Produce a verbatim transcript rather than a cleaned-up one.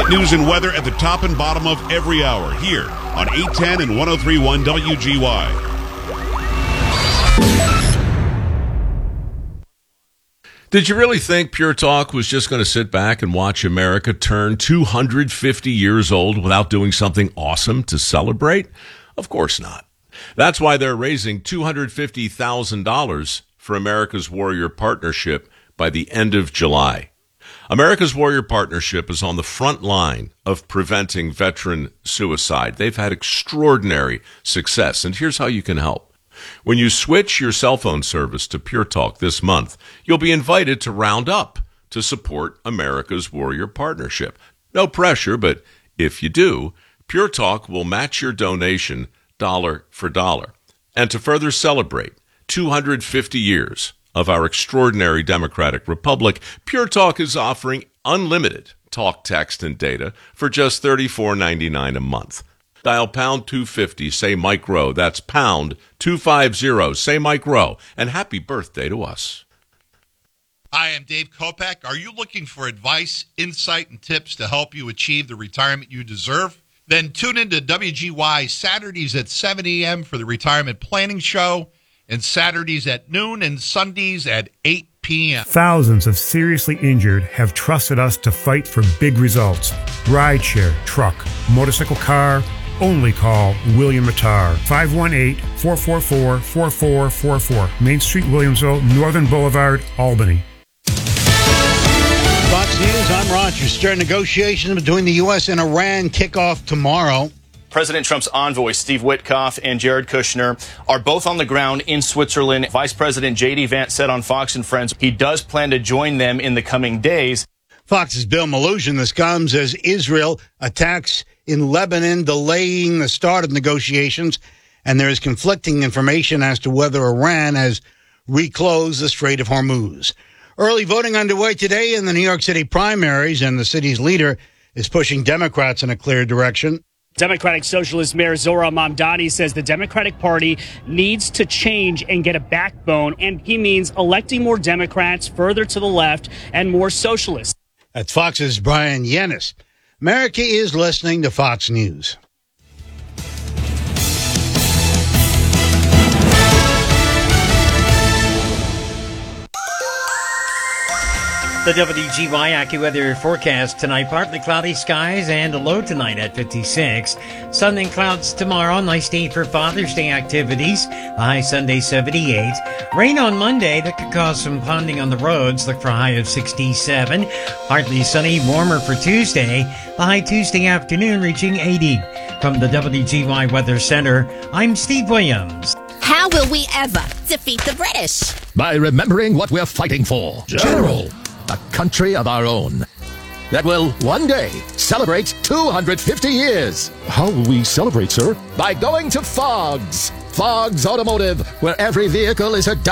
news and weather at the top and bottom of every hour here on eight ten and one oh three point one W G Y. Did you really think Pure Talk was just going to sit back and watch America turn two hundred fifty years old without doing something awesome to celebrate? Of course not. That's why they're raising two hundred fifty thousand dollars for America's Warrior Partnership by the end of July. America's Warrior Partnership is on the front line of preventing veteran suicide. They've had extraordinary success, and here's how you can help. When you switch your cell phone service to Pure Talk this month, you'll be invited to round up to support America's Warrior Partnership. No pressure, but if you do, Pure Talk will match your donation dollar for dollar. And to further celebrate two hundred fifty years of our extraordinary democratic republic, Pure Talk is offering unlimited talk, text, and data for just thirty-four ninety-nine a month. Dial pound two fifty, say Mike Rowe. That's pound two fifty, say Mike Rowe. And happy birthday to us. Hi, I'm Dave Kopak. Are you looking for advice, insight, and tips to help you achieve the retirement you deserve? Then tune into W G Y Saturdays at seven a.m. for the Retirement Planning Show, and Saturdays at noon and Sundays at eight p.m. Thousands of seriously injured have trusted us to fight for big results. Rideshare, truck, motorcycle, car. Only call William Mattar, five one eight, four four four, four four four four. Main Street, Williamsville, Northern Boulevard, Albany. Fox News, I'm Roger. Start negotiations between the U S and Iran kick off tomorrow. President Trump's envoys, Steve Witkoff and Jared Kushner, are both on the ground in Switzerland. Vice President J D Vance said on Fox and Friends he does plan to join them in the coming days. Fox's Bill Maluzhin. This comes as Israel attacks in Lebanon, delaying the start of negotiations, and there is conflicting information as to whether Iran has reclosed the Strait of Hormuz. Early voting underway today in the New York City primaries, and the city's leader is pushing Democrats in a clear direction. Democratic Socialist Mayor Zohran Mamdani says the Democratic Party needs to change and get a backbone, and he means electing more Democrats further to the left and more socialists. That's Fox's Brian Yennis. America is listening to Fox News. The W G Y AccuWeather forecast tonight, partly cloudy skies and a low tonight at fifty-six. Sun and clouds tomorrow, nice day for Father's Day activities. The high Sunday seventy-eight. Rain on Monday, that could cause some ponding on the roads. Look for a high of sixty-seven. Partly sunny, warmer for Tuesday. The high Tuesday afternoon reaching eighty. From the W G Y Weather Center, I'm Steve Williams. How will we ever defeat the British? By remembering what we're fighting for. General. A country of our own that will one day celebrate two hundred fifty years. How will we celebrate, sir? By going to Fogs. Fogs Automotive, where every vehicle is a